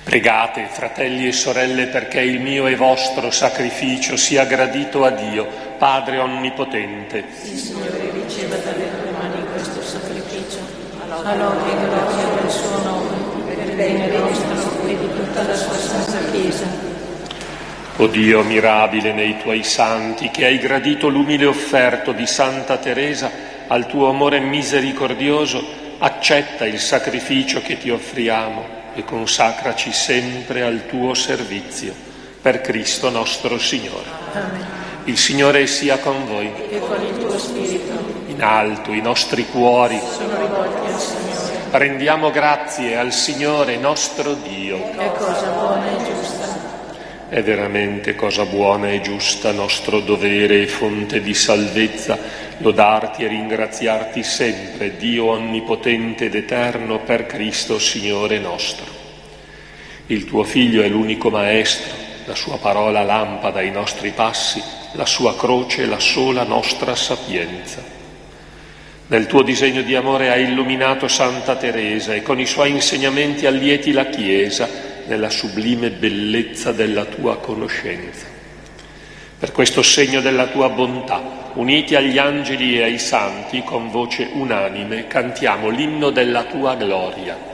Pregate, fratelli e sorelle, perché il mio e vostro sacrificio sia gradito a Dio, Padre Onnipotente. Il Signore riceva dalle tue mani questo sacrificio, a lode e gloria del suo nome, per il bene nostro e di tutta la sua santa Chiesa. O Dio mirabile nei tuoi santi, che hai gradito l'umile offerto di Santa Teresa al tuo amore misericordioso, accetta il sacrificio che ti offriamo e consacraci sempre al tuo servizio, per Cristo nostro Signore. Amen. Il Signore sia con voi. E con il tuo spirito. In alto i nostri cuori. Sono rivolti al Signore. Rendiamo grazie al Signore nostro Dio. È cosa buona e giusta. È veramente cosa buona e giusta, nostro dovere e fonte di salvezza, lodarti e ringraziarti sempre, Dio onnipotente ed eterno, per Cristo Signore nostro. Il tuo Figlio è l'unico Maestro, la sua parola lampada ai nostri passi, la sua croce la sola nostra sapienza. Nel tuo disegno di amore hai illuminato Santa Teresa e con i suoi insegnamenti allieti la Chiesa nella sublime bellezza della tua conoscenza. Per questo segno della tua bontà, uniti agli angeli e ai santi, con voce unanime cantiamo l'inno della tua gloria.